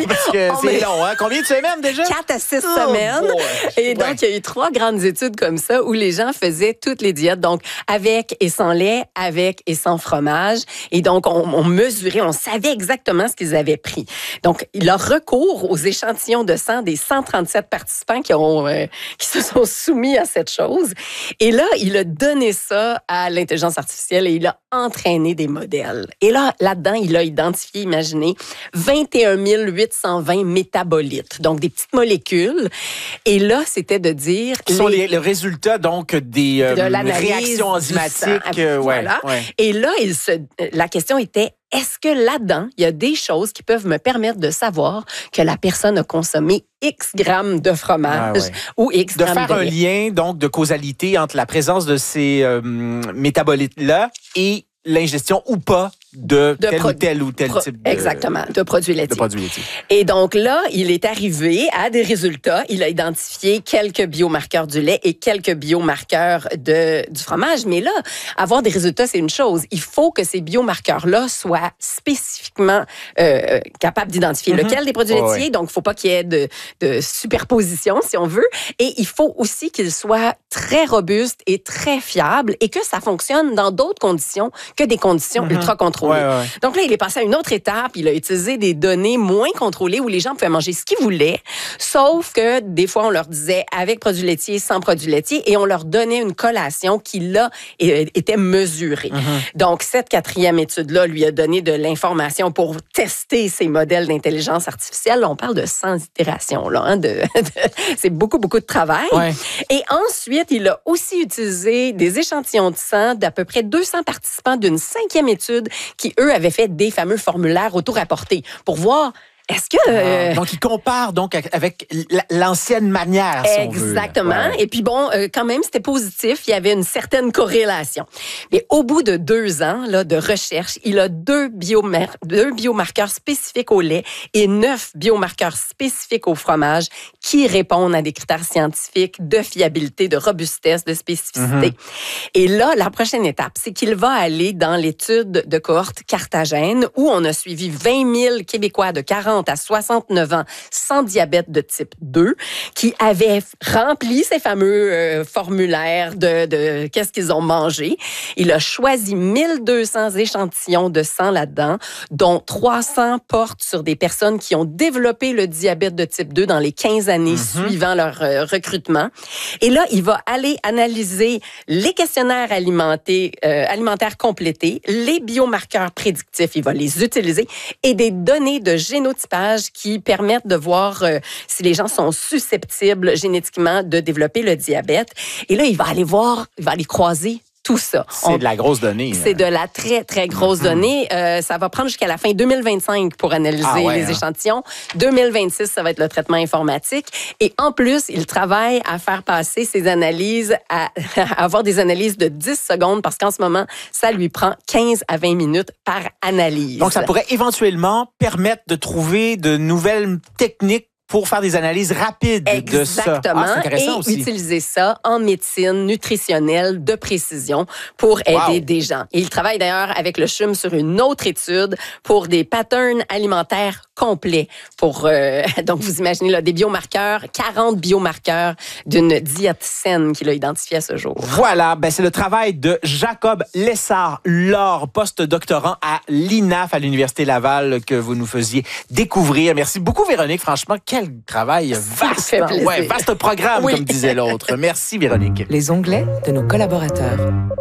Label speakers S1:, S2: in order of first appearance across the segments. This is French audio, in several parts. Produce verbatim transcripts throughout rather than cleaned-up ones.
S1: parce que
S2: Oh,
S1: c'est
S2: mais...
S1: long, hein? Combien de semaines déjà?
S2: Quatre à six
S1: oh,
S2: semaines.
S1: Boy.
S2: Et donc,
S1: ouais.
S2: il y a eu trois grandes études comme ça où les gens faisaient toutes les diètes. Donc, avec et sans lait, avec et sans fromage. Et donc, on, on mesurait, on savait exactement ce qu'ils avaient pris. Donc, leur recours aux échantillons de sang des cent trente-sept participants qui, ont, euh, qui se sont soumis à cette chose. Et là, il a donné ça à l'intelligence artificielle et il a entraîné des modèles. Et là, là-dedans, il a identifié, imaginez, vingt et un mille huit cent vingt métabolites, donc des petites molécules. Et là, c'était de dire...
S1: Qui sont les, le résultat, donc, des euh,
S2: de
S1: réactions enzymatiques. Euh,
S2: voilà.
S1: Ouais, ouais.
S2: Et là, il se, la question était, est-ce que là-dedans, il y a des choses qui peuvent me permettre de savoir que la personne a consommé X grammes de fromage
S1: ah ouais.
S2: ou X
S1: de
S2: grammes de
S1: faire un
S2: lait.
S1: lien, donc, de causalité entre la présence de ces euh, métabolites-là et l'ingestion ou pas de, de tel ou tel ou tel
S2: pro-
S1: type de...
S2: Exactement, de produits laitiers.
S1: De produits laitiers.
S2: Et donc là, il est arrivé à des résultats. Il a identifié quelques biomarqueurs du lait et quelques biomarqueurs de, du fromage. Mais là, avoir des résultats, c'est une chose. Il faut que ces biomarqueurs-là soient spécifiquement euh, capables d'identifier mm-hmm. lequel des produits
S1: oh,
S2: laitiers.
S1: ouais.
S2: Donc, il ne faut pas qu'il y ait de, de superposition, si on veut. Et il faut aussi qu'ils soient très robustes et très fiables et que ça fonctionne dans d'autres conditions que des conditions mm-hmm. ultra contrôlées.
S1: Ouais, ouais.
S2: Donc là, il est passé à une autre étape. Il a utilisé des données moins contrôlées où les gens pouvaient manger ce qu'ils voulaient, sauf que des fois, on leur disait avec produits laitiers, sans produits laitiers, et on leur donnait une collation qui, là, était mesurée. Mm-hmm. Donc, cette quatrième étude-là lui a donné de l'information pour tester ces modèles d'intelligence artificielle. Là, on parle de cent itérations, là. Hein, de, de, c'est beaucoup, beaucoup de travail.
S1: Ouais.
S2: Et ensuite, il a aussi utilisé des échantillons de sang d'à peu près deux cents participants d'une cinquième étude qui, eux, avaient fait des fameux formulaires auto-rapportés pour voir est-ce que... Euh...
S1: Ah, donc, il compare donc avec l'ancienne manière, si
S2: Exactement.
S1: on veut. Ouais.
S2: Et puis bon, euh, quand même, c'était positif. Il y avait une certaine corrélation. Mais au bout de deux ans là, de recherche, il a deux, biomar- deux biomarqueurs spécifiques au lait et neuf biomarqueurs spécifiques au fromage qui répondent à des critères scientifiques de fiabilité, de robustesse, de spécificité. Mm-hmm. Et là, la prochaine étape, c'est qu'il va aller dans l'étude de cohorte Carthagène où on a suivi vingt mille Québécois de quarante à soixante-neuf ans sans diabète de type deux qui avaient rempli ces fameux euh, formulaires de, de qu'est-ce qu'ils ont mangé. Il a choisi mille deux cents échantillons de sang là-dedans, dont trois cents portent sur des personnes qui ont développé le diabète de type deux dans les quinze années mm-hmm. suivant leur euh, recrutement. Et là, il va aller analyser les questionnaires alimentés, euh, alimentaires complétés, les biomarqueurs prédictifs, il va les utiliser, et des données de génotypage qui permettent de voir euh, si les gens sont susceptibles génétiquement de développer le diabète. Et là, il va aller voir, il va aller croiser tout ça.
S1: C'est
S2: On,
S1: de la grosse donnée.
S2: C'est de la très, très grosse mm-hmm. donnée. Euh, ça va prendre jusqu'à la fin deux mille vingt-cinq pour analyser ah ouais, les hein. échantillons. deux mille vingt-six, ça va être le traitement informatique. Et en plus, il travaille à faire passer ces analyses, à, à avoir des analyses de dix secondes parce qu'en ce moment, ça lui prend quinze à vingt minutes par analyse.
S1: Donc, ça pourrait éventuellement permettre de trouver de nouvelles techniques pour faire des analyses rapides
S2: Exactement.
S1: de ça.
S2: Exactement.
S1: Ah, c'est intéressant
S2: et
S1: aussi.
S2: utiliser ça en médecine nutritionnelle de précision pour aider wow. des gens. Et il travaille d'ailleurs avec le C H U M sur une autre étude pour des patterns alimentaires complets. Pour euh, donc, vous imaginez là, des biomarqueurs, quarante biomarqueurs d'une diète saine qu'il a identifié à ce jour.
S1: Voilà, ben, c'est le travail de Jacob Lessard-Laure, post-doctorant à l'I N A F à l'Université Laval que vous nous faisiez découvrir. Merci beaucoup, Véronique. Franchement, quel travail vaste. Ouais, vaste programme, oui. comme disait l'autre. Merci, Véronique.
S3: Les onglets de nos collaborateurs.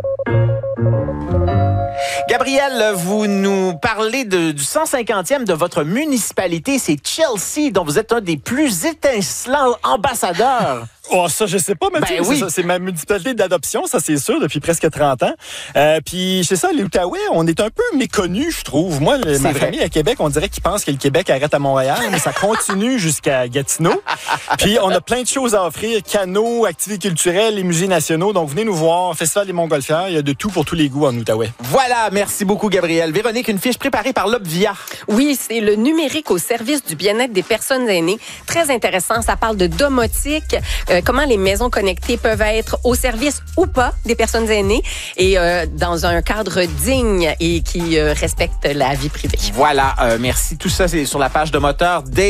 S1: Gabrielle, vous nous parlez de, du cent cinquantième de votre municipalité. C'est Chelsea, dont vous êtes un des plus étincelants ambassadeurs.
S4: Oh, ça, je sais pas, mais ben oui. c'est, c'est ma municipalité d'adoption, ça, c'est sûr, depuis presque trente ans. Euh, puis, c'est ça, l'Outaouais, on est un peu méconnus, je trouve. Moi, le, ma vrai. famille à Québec, on dirait qu'ils pensent que le Québec arrête à Montréal, mais ça continue jusqu'à Gatineau. Puis, on a plein de choses à offrir, canaux, activités culturelles, les musées nationaux. Donc, venez nous voir, Festival des Montgolfières, il y a de tout pour tous les goûts en Outaouais.
S1: Voilà, merci beaucoup, Gabrielle. Véronique, une fiche préparée par l'Obvia.
S2: Oui, c'est le numérique au service du bien-être des personnes aînées. Très intéressant, ça parle de domotique, euh, comment les maisons connectées peuvent être au service ou pas des personnes aînées et euh, dans un cadre digne et qui euh, respecte la vie privée.
S1: Voilà, euh, merci. Tout ça, c'est sur la page de Moteur dès